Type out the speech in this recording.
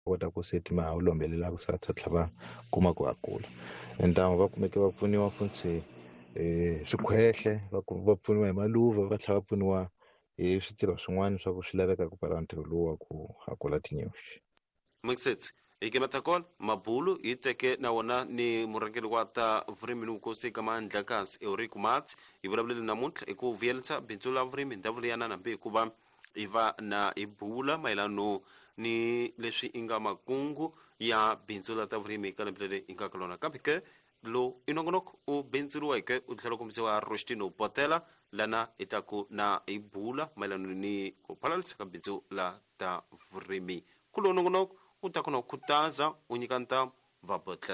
kota ku setima u lombelela ku sa tlhava kuma ku akula endhawu va kumeke va pfuniwa futhi swikhwehle va pfuniwa hi maluva va tlhela va pfuniwa hi switirho swin'wana swa ku swi laveka ku pfala ntirho lowu wa ku akula tinyoxi. Mixet ike matakol mabulu hi teke na wona ni murhangeri wa ta vurimi ni vukosi ka mandlakasi Eurico Mats hi vulavuleli namuntlha hi ku vuyerisa bindzu la vurimi ndhawu liyana nambe hikuva hi va na hi bula mayelano ni leswi i nga makungu ya bindzu la ta vurimi ka lembe leri hi nga ka lona kambe ke lo i nongonoko u bindzuriweke u tlhela kombisiwa Rostino Botela lana hi taku na hi bula mayelano ni ku phalalisa ka bindzu la ta vurimi ku lowu nongonoko u ta kona ku khutaza u nyika ntambu va botlela